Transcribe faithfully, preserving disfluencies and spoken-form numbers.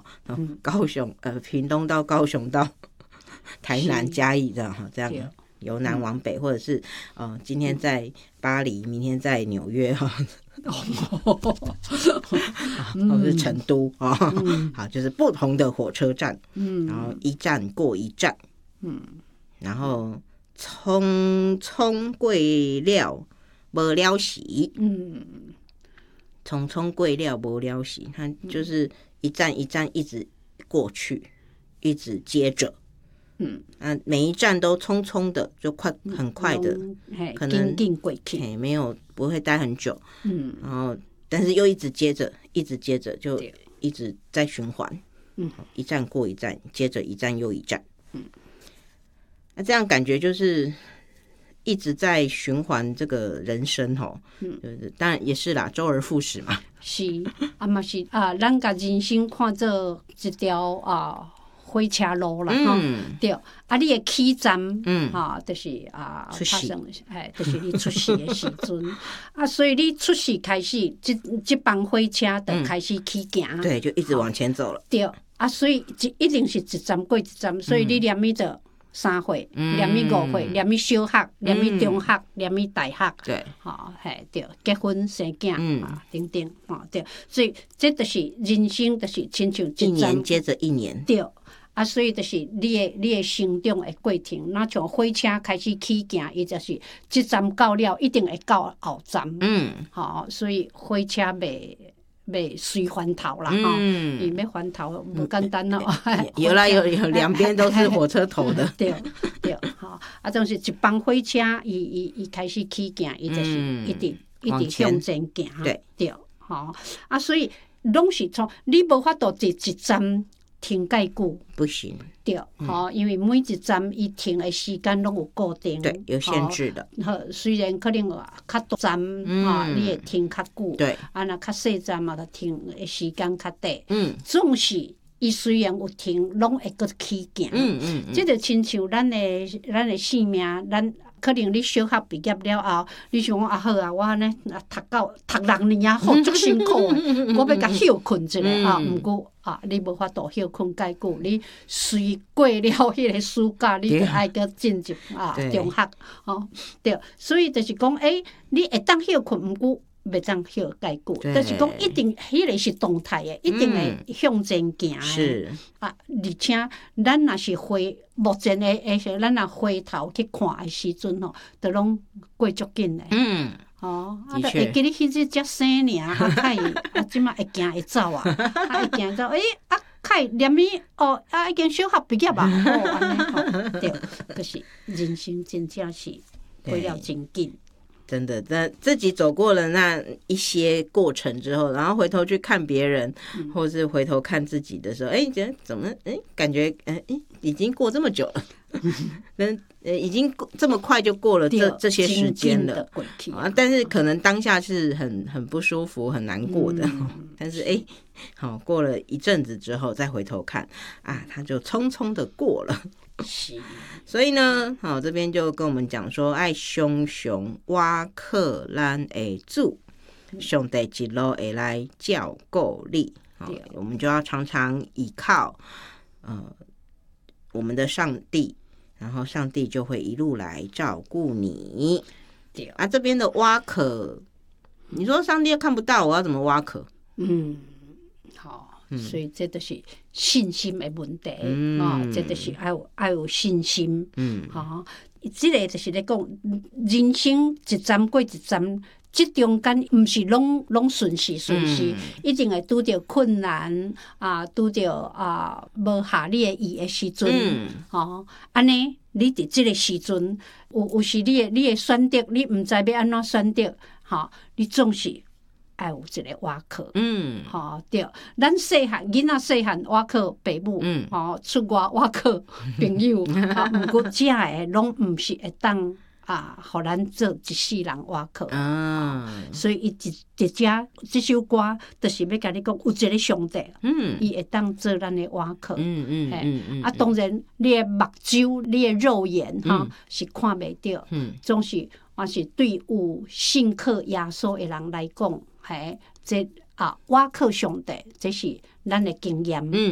嗯、 高雄呃屏东到高雄到台南嘉义这样哈，这样由南往北，嗯、或者是呃今天在巴黎，明天在纽约哈。或者是成都啊、嗯，好，就是不同的火车站，嗯，然后一站过一站，嗯，然后葱葱贵料没了洗，嗯，葱葱贵料没了洗，它就是一站一站一直过去，一直接着。嗯，啊，每一站都匆匆的，就快很快的， 嗯、 可能嘿没有不会待很久，嗯，然后但是又一直接着，一直接着就一直在循环，嗯，一站过一站，接着一站又一站，嗯，那、啊、这样感觉就是一直在循环这个人生吼，嗯，就是当然也是啦，周而复始嘛， 是啊嘛是啊，咱甲人生看做一条啊。火车路啦，哈、嗯，对，啊，你的起站，嗯，哈、啊，就是啊， 出世， 哎，就是你出世的时阵，啊，所以你出世开始，这这班火车就开始起行、嗯， 对，就一直往前走了， 对，啊，所以一一定是一站过一站，所以你念咪着三岁，念咪五岁，念咪小学，念咪中學，念咪大學， 对， 哈，嘿，对，结婚生囝、嗯、啊，等等，啊，对，所以这就是人生，就是亲像一年接着一年， 对。啊，所以就是你的你的成长的过程，那像火車开始起行，伊就是这站到了，一定会到后站。嗯，好、哦，所以火車袂袂随翻头啦，哈、嗯，伊要翻頭不簡單咯。 有啦，有有兩邊都是火車頭的。 對對，好，啊，就是一班火車，伊伊伊開始起行，伊就是一直、嗯、一直向前行。 對對，好，啊，所以攏是從你無法度一一站。停介久不行， 对，好、嗯，因为每一站伊停的时间拢有固定， 对，有限制的。 好，虽然可能较多站，嗯、啊，你会停较久， 对， 啊，那较细站嘛，就停的时间较短， 嗯， 总是伊虽然有停，拢会搁起行，嗯嗯嗯，这就亲像咱的咱的性命，咱。可能你小學畢業了後，你想講啊好啊，我呢讀到讀六年啊，好足辛苦的，我要甲休困一下、嗯、啊。毋過啊，你無法度休困介久，你隨過了迄個暑假，你就愛個進入啊中學，哦對，所以就是講，誒、欸，你會當休困，毋過袂當休介久，就是講一定迄個是動態的，一定會向前行的、嗯、啊，而且咱若是回。目前的誒，咱若回頭去看的時陣吼，都攏過足緊的。嗯，哦，啊，就會記你迄日才生爾，啊，開啊，即馬會行會走啊，啊，會行會走，誒、欸，啊，開連咪哦，啊，已經小學畢業啊，哦，安尼吼，對，就是人生真正是過了真緊。 真的，那自己走過了那一些過程之後，然後回頭去看別人，嗯、或者是回頭看自己的時候，哎，覺得怎麼哎，感覺哎，已經過這麼久了，嗯，已經這麼快就過了這這些時間了啊！但是可能當下是很很不舒服、很難過的，嗯、但是哎，好過了一陣子之後再回頭看啊，他就匆匆的過了。所以呢，好，這邊就跟我們講說，愛熊熊挖克蘭的主，上帝一路會來照顧你。好，我們就要常常依靠，呃，我們的上帝，然後上帝就會一路來照顧你。啊，這邊的挖克，你說上帝看不到，我要怎麼挖克？嗯。所以這就是信心的問題，嗯、哦，這就是愛有愛有信心，嗯，哈、哦，這個就是咧講人生一站過一站，這中間唔是攏攏順時順時，嗯、一定會拄到困難啊，拄到啊無合你的意的時陣，嗯、哦，安尼你佇這個時陣有有時你的你的選擇，你唔知要安怎選擇，哈、哦，你總是。愛有一個挖課，嗯，吼、哦、對，咱細漢囡仔細漢挖課父母，嗯，吼、哦、出外挖課朋友，啊，毋過遮個攏毋是會當啊，互咱做一世人挖課，啊、哦，所以伊一直遮這首歌，就是要甲你講有一個上帝，嗯，伊會當做咱的挖課，嗯嗯嗯嗯，啊，當然你的目睭、你的肉眼，哈、嗯，是看袂到，嗯，總是還是對有信靠耶穌的人來講。嘿，這啊，挖靠上帝，這是咱的經驗。嗯。